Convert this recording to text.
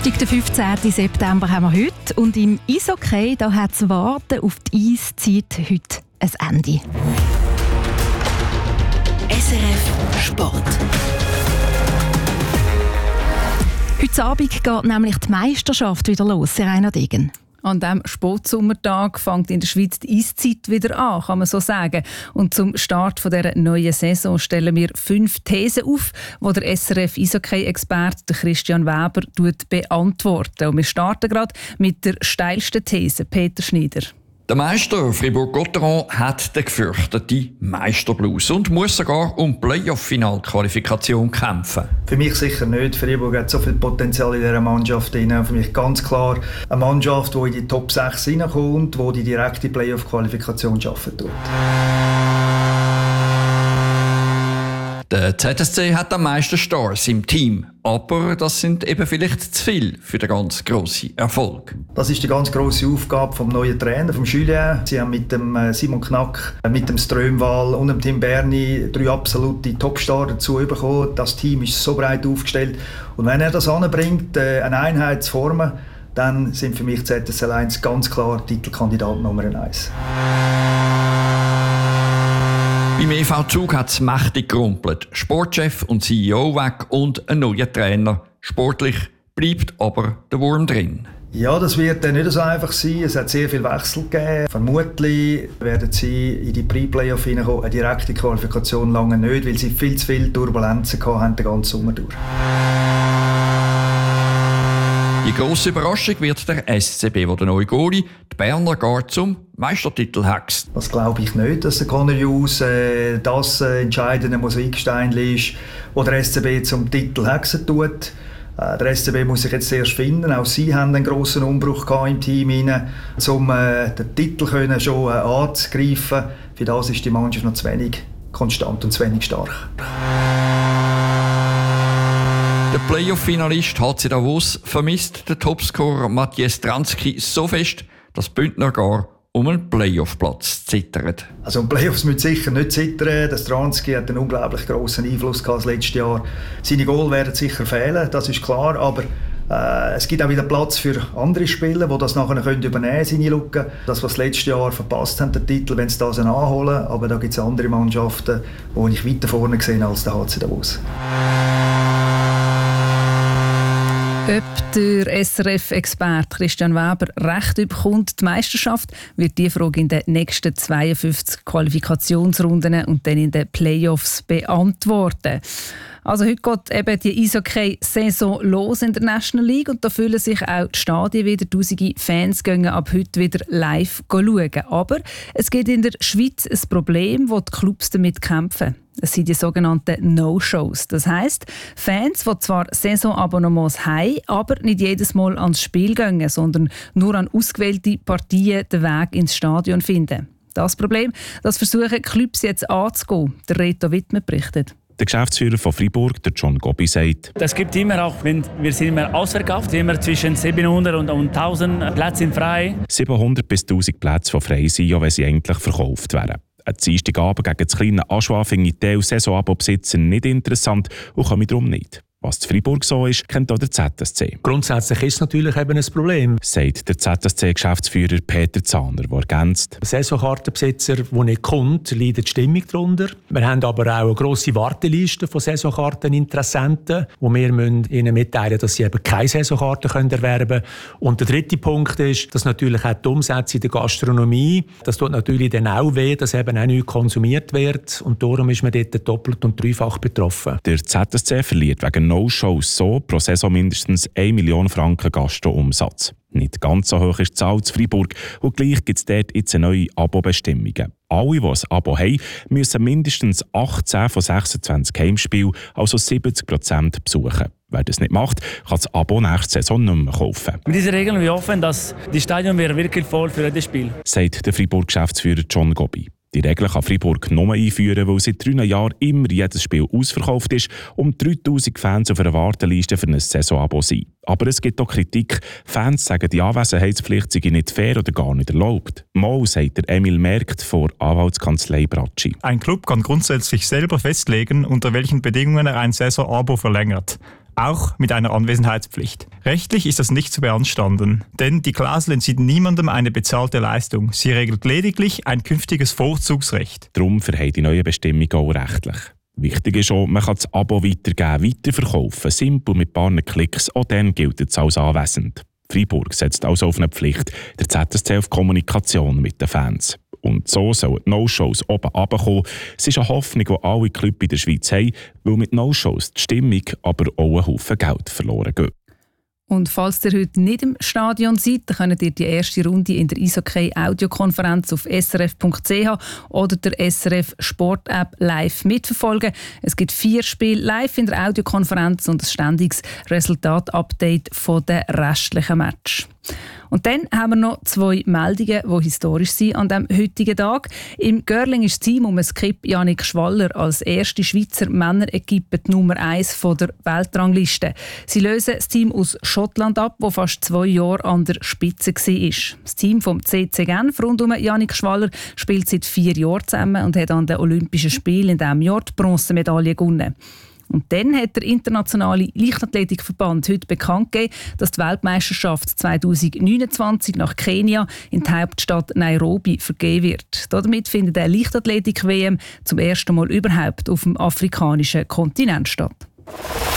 Donnerstag, den 15. September haben wir heute. Und im Eishockey hat das Warten auf die Eiszeit heute ein Ende. SRF Sport. Heute Abend geht nämlich die Meisterschaft wieder los, Rainer Degen. An diesem Sportsommertag fängt in der Schweiz die Eiszeit wieder an, kann man so sagen. Und zum Start dieser neuen Saison stellen wir 5 Thesen auf, die der SRF-Eishockey-Experte Christian Weber beantwortet. Und wir starten gerade mit der steilsten These, Peter Schneider. Der Meister Fribourg-Gotteron hat den gefürchteten Meisterblues und muss sogar um Playoff-Final-Qualifikation kämpfen. Für mich sicher nicht. Fribourg hat so viel Potenzial in dieser Mannschaft drin. Für mich ganz klar eine Mannschaft, die in die Top 6 hineinkommt, die die direkte Playoff-Qualifikation schaffen tut. Der ZSC hat am meisten Stars im Team, aber das sind eben vielleicht zu viel für den ganz grossen Erfolg. Das ist die ganz grosse Aufgabe vom neuen Trainer, vom Julien. Sie haben mit dem Simon Knack, mit dem Strömwall und dem Tim Berni 3 absolute Topstars dazu bekommen. Das Team ist so breit aufgestellt. Und wenn er das anbringt, eine Einheit zu formen, dann sind für mich ZSC 1 ganz klar Titelkandidat Nummer 1. Beim EV Zug hat es mächtig gerumpelt. Sportchef und CEO weg und ein neuer Trainer. Sportlich bleibt aber der Wurm drin. Ja, das wird nicht so einfach sein. Es hat sehr viel Wechsel gegeben. Vermutlich werden sie in die Pre-Playoff hineinkommen. Eine direkte Qualifikation lange nicht, weil sie viel zu viele Turbulenzen hatten den ganzen Sommer durch. Die grosse Überraschung wird der SCB, wo der neue Goalie, die Berner, gar zum Meistertitel hext. Das glaube ich nicht, dass der Conor Hughes das entscheidende Mosaikstein ist, wo der SCB zum Titel hexen tut. Der SCB muss sich jetzt erst finden. Auch sie haben einen grossen Umbruch im Team, um den Titel schon anzugreifen. Für das ist die Mannschaft noch zu wenig konstant und zu wenig stark. Der Playoff-Finalist HC Davos vermisst den Topscorer Matthias Stransky so fest, dass die Bündner gar um einen Playoff-Platz zittern. Also um Playoffs müssen sicher nicht zittern. Der Stransky hat einen unglaublich grossen Einfluss gehabt das letzte Jahr. Seine Goal werden sicher fehlen, das ist klar, aber es gibt auch wieder Platz für andere Spieler, die das nachher übernehmen können, seine Lücke. Das, was das letzte Jahr verpasst haben, den Titel, wenn sie das anholen. Aber da gibt es andere Mannschaften, die ich weiter vorne sehe als der HC Davos. Ob der SRF-Experte Christian Weber recht bekommt, die Meisterschaft, wird die Frage in den nächsten 52 Qualifikationsrunden und dann in den Playoffs beantworten. Also heute geht eben die Eishockey-Saison los in der National League und da füllen sich auch die Stadien wieder. Tausende Fans gehen ab heute wieder live schauen. Aber es gibt in der Schweiz ein Problem, wo die Clubs damit kämpfen. Es sind die sogenannten No-Shows. Das heisst, Fans, die zwar Saisonabonnements haben, aber nicht jedes Mal ans Spiel gehen, sondern nur an ausgewählte Partien den Weg ins Stadion finden. Das Problem, das versuchen Clubs jetzt anzugehen. Der Reto Wittmer berichtet. Der Geschäftsführer von Fribourg, der John Gobbi, sagt: Es gibt immer auch, wenn wir sind immer ausverkauft, immer zwischen 700 und 1000 Plätze sind frei. 700 bis 1000 Plätze, die frei sind, ja, wenn sie eigentlich verkauft werden. Ein Dienstagabend gegen das kleine Aschua finde ich die Saisonabo-Besitzer nicht interessant und kann mich darum nicht. Was in Fribourg so ist, kennt auch der ZSC. Grundsätzlich ist es natürlich eben ein Problem, sagt der ZSC-Geschäftsführer Peter Zahner, der ergänzt: Saisonkartenbesitzer, die nicht kommt, leidet die Stimmung darunter. Wir haben aber auch eine grosse Warteliste von Saisonkarteninteressenten, wo wir ihnen mitteilen müssen, dass sie eben keine Saisonkarten erwerben können. Und der dritte Punkt ist, dass natürlich auch die Umsätze in der Gastronomie, das tut natürlich dann auch weh, dass eben auch nichts konsumiert wird. Und darum ist man dort doppelt und dreifach betroffen. Der ZSC verliert wegen No-Shows so pro Saison mindestens 1 Million Franken Gastroumsatz. Nicht ganz so hoch ist die Zahl zu Fribourg und gleich gibt es dort jetzt neue Abo-Bestimmungen. Alle, die ein Abo haben, müssen mindestens 18 von 26 Heimspielen, also 70%, besuchen. Wer das nicht macht, kann das Abo nächste Saison nicht mehr kaufen. Mit dieser Regel wir hoffen, dass die Stadion wirklich voll für das Spiel, sagt der Fribourg-Geschäftsführer John Gobbi. Die Regel kann Fribourg nur einführen, weil seit 3 Jahren immer jedes Spiel ausverkauft ist und 3000 Fans auf einer Warteliste für ein Saisonabo sind. Aber es gibt auch Kritik. Fans sagen, die Anwesenheitspflicht sei nicht fair oder gar nicht erlaubt. Mal sagt der Emil Merkt von Anwaltskanzlei Bracci. Ein Club kann grundsätzlich selber festlegen, unter welchen Bedingungen er ein Saisonabo verlängert. auch mit einer Anwesenheitspflicht. Rechtlich ist das nicht zu beanstanden, denn die Klausel entzieht niemandem eine bezahlte Leistung. Sie regelt lediglich ein künftiges Vorzugsrecht. Darum verheilen die neuen Bestimmungen auch rechtlich. Wichtig ist auch, man kann das Abo weitergeben, weiterverkaufen, simpel mit ein paar Klicks, auch dann gilt es als anwesend. Freiburg setzt also auf eine Pflicht, der ZSC auf Kommunikation mit den Fans. Und so sollen die No-Shows oben runterkommen. Es ist eine Hoffnung, die alle Clubs in der Schweiz haben, weil mit No-Shows die Stimmung aber auch ein Haufen Geld verloren geht. Und falls ihr heute nicht im Stadion seid, dann könnt ihr die erste Runde in der Eishockey-Audiokonferenz auf srf.ch oder der SRF Sport-App live mitverfolgen. Es gibt 4 Spiele live in der Audiokonferenz und ein ständiges Resultat-Update von den restlichen Matches. Und dann haben wir noch 2 Meldungen, die historisch sind an diesem heutigen Tag. Im Görling ist das Team um Skip Yannick Schwaller als erste Schweizer Männer-Equipe die Nummer 1 von der Weltrangliste. Sie lösen das Team aus Schottland ab, das fast 2 Jahre an der Spitze war. Das Team vom CC Genf rund um Yannick Schwaller spielt seit 4 Jahren zusammen und hat an den Olympischen Spielen in diesem Jahr die Bronzemedaille gewonnen. Und dann hat der Internationale Leichtathletikverband heute bekannt gegeben, dass die Weltmeisterschaft 2029 nach Kenia in die Hauptstadt Nairobi vergeben wird. Damit findet eine Leichtathletik-WM zum ersten Mal überhaupt auf dem afrikanischen Kontinent statt.